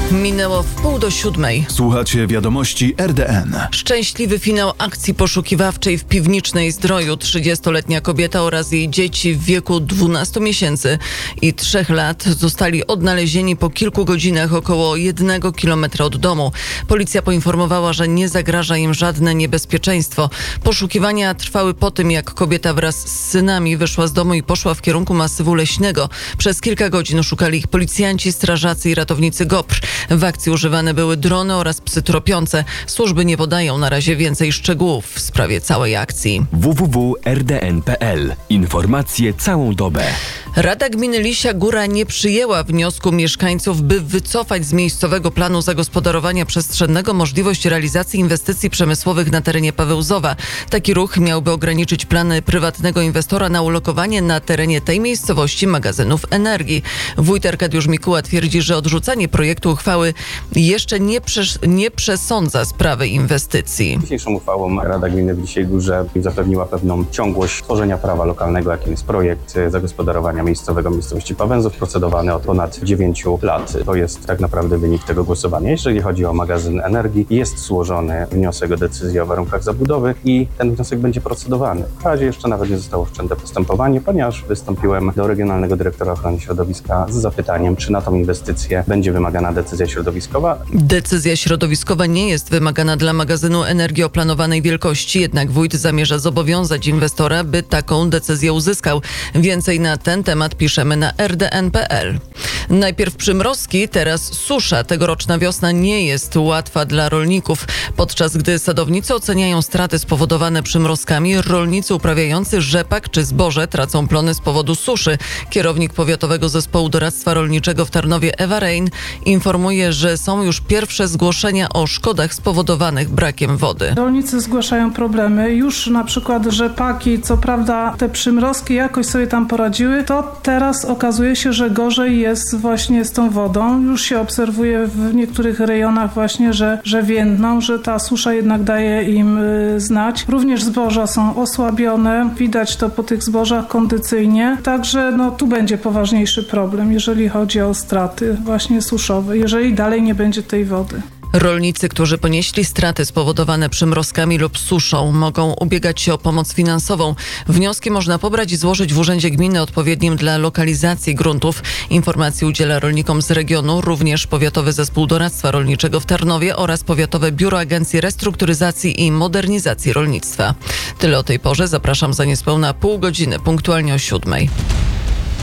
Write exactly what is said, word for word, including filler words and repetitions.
Minęło w pół do siódmej. Słuchacie wiadomości R D N. Szczęśliwy finał akcji poszukiwawczej w Piwnicznej Zdroju. trzydziestoletnia kobieta oraz jej dzieci w wieku dwunastu miesięcy i trzech lat zostali odnalezieni po kilku godzinach około jednego kilometra od domu. Policja poinformowała, że nie zagraża im żadne niebezpieczeństwo. Poszukiwania trwały po tym, jak kobieta wraz z synami wyszła z domu i poszła w kierunku masywu leśnego. Przez kilka godzin szukali ich policjanci, strażacy i ratownicy GOPR. W akcji używane były drony oraz psy tropiące. Służby nie podają na razie więcej szczegółów w sprawie całej akcji. w w w kropka r d n kropka p l. Informacje całą dobę. Rada Gminy Lisia Góra nie przyjęła wniosku mieszkańców, by wycofać z miejscowego planu zagospodarowania przestrzennego możliwość realizacji inwestycji przemysłowych na terenie Pawełzowa. Taki ruch miałby ograniczyć plany prywatnego inwestora na ulokowanie na terenie tej miejscowości magazynów energii. Wójt Arkadiusz Mikuła twierdzi, że odrzucanie projektu uchwały jeszcze nie, przesz- nie przesądza sprawy inwestycji. Dzisiejszą uchwałą Rada Gminy w Lisiej Górze zapewniła pewną ciągłość tworzenia prawa lokalnego, jakim jest projekt zagospodarowania miejscowego miejscowości Pawęzów, procedowany od ponad dziewięciu lat. To jest tak naprawdę wynik tego głosowania. Jeżeli chodzi o magazyn energii, jest złożony wniosek o decyzję o warunkach zabudowy i ten wniosek będzie procedowany. W razie jeszcze nawet nie zostało wszczęte postępowanie, ponieważ wystąpiłem do Regionalnego Dyrektora Ochrony Środowiska z zapytaniem, czy na tą inwestycję będzie wymagana decyzja środowiskowa. Decyzja środowiskowa nie jest wymagana dla magazynu energii o planowanej wielkości, jednak wójt zamierza zobowiązać inwestora, by taką decyzję uzyskał. Więcej na ten temat piszemy na r d n kropka p l. Najpierw przymrozki, teraz susza. Tegoroczna wiosna nie jest łatwa dla rolników. Podczas gdy sadownicy oceniają straty spowodowane przymrozkami, rolnicy uprawiający rzepak czy zboże tracą plony z powodu suszy. Kierownik Powiatowego Zespołu Doradztwa Rolniczego w Tarnowie Ewa Rein informuje, że są już pierwsze zgłoszenia o szkodach spowodowanych brakiem wody. Rolnicy zgłaszają problemy. Już na przykład rzepaki, co prawda te przymrozki jakoś sobie tam poradziły, to teraz okazuje się, że gorzej jest właśnie z tą wodą. Już się obserwuje w niektórych rejonach właśnie, że, że więdną, że ta susza jednak daje im y, znać. Również zboża są osłabione. Widać to po tych zbożach kondycyjnie. Także no, tu będzie poważniejszy problem, jeżeli chodzi o straty właśnie suszowe, jeżeli dalej nie będzie tej wody. Rolnicy, którzy ponieśli straty spowodowane przymrozkami lub suszą, mogą ubiegać się o pomoc finansową. Wnioski można pobrać i złożyć w Urzędzie Gminy odpowiednim dla lokalizacji gruntów. Informacji udziela rolnikom z regionu również Powiatowy Zespół Doradztwa Rolniczego w Tarnowie oraz Powiatowe Biuro Agencji Restrukturyzacji i Modernizacji Rolnictwa. Tyle o tej porze. Zapraszam za niespełna pół godziny, punktualnie o siódmej.